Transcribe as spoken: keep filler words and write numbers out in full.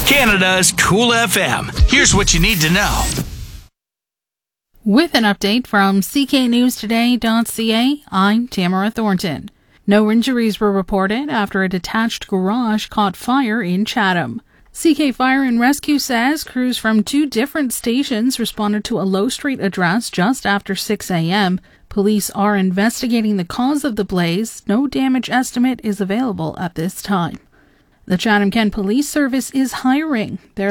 Canada's Cool F M. Here's what you need to know. With an update from C K news today dot C A, I'm Tamara Thornton. No injuries were reported after a detached garage caught fire in Chatham. C K Fire and Rescue says crews from two different stations responded to a Low Street address just after six a.m. Police are investigating the cause of the blaze. No damage estimate is available at this time. The Chatham-Kent Police Service is hiring. They're